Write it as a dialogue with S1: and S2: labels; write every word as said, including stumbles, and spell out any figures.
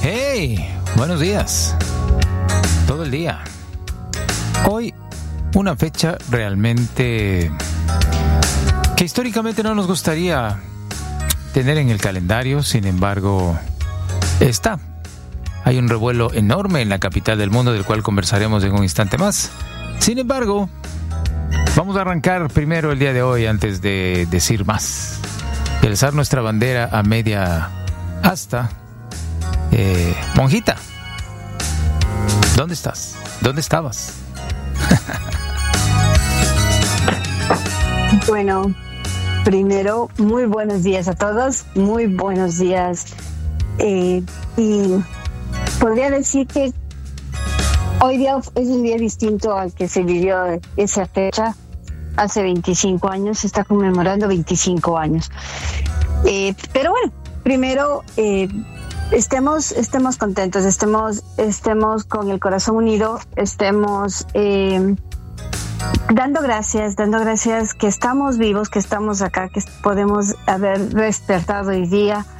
S1: Hey, buenos días. Todo el día. Hoy, una fecha realmente que históricamente no nos gustaría tener en el calendario, sin embargo, está. Hay un revuelo enorme en la capital del mundo, del cual conversaremos en un instante más. Sin embargo, vamos a arrancar primero el día de hoy antes de decir más. Y alzar nuestra bandera a media asta. Eh, monjita, ¿dónde estás? ¿Dónde estabas?
S2: Bueno, primero, muy buenos días a todos, muy buenos días. Eh, y podría decir que hoy día es un día distinto al que se vivió esa fecha. Hace veinticinco años, se está conmemorando veinticinco años. Eh, pero bueno, primero... Eh, Estemos, estemos contentos, estemos, estemos con el corazón unido, estemos eh, dando gracias, dando gracias que estamos vivos, que estamos acá, que podemos haber despertado hoy día,